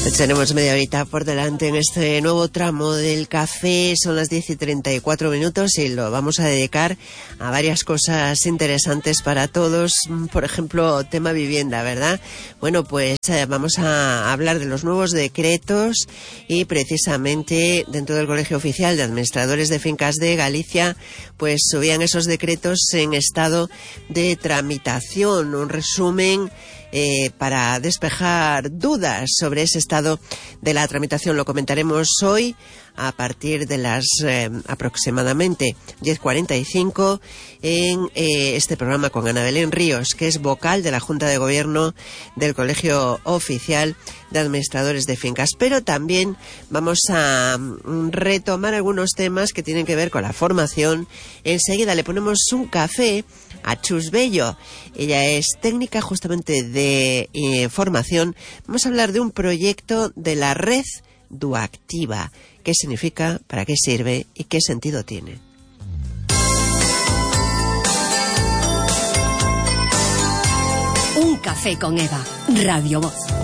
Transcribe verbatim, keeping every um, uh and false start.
Tenemos media horita por delante en este nuevo tramo del café. Son las diez y treinta y cuatro minutos y lo vamos a dedicar a varias cosas interesantes para todos. Por ejemplo, tema vivienda, ¿verdad? Bueno, pues eh, vamos a hablar de los nuevos decretos y precisamente dentro del Colegio Oficial de Administradores de Fincas de Galicia, pues subían esos decretos en estado de tramitación. Un resumen Eh, para despejar dudas sobre ese estado de la tramitación. Lo comentaremos hoy a partir de las eh, aproximadamente diez cuarenta y cinco en eh, este programa con Ana Belén Ríos, que es vocal de la Junta de Gobierno del Colegio Oficial de Administradores de Fincas. Pero también vamos a mm, retomar algunos temas que tienen que ver con la formación. Enseguida le ponemos un café a Chus Bello. Ella es técnica justamente de eh, formación. Vamos a hablar de un proyecto de la red Duactiva. ¿Qué significa? ¿Para qué sirve? ¿Y qué sentido tiene? Un café con Eva. Radio Voz.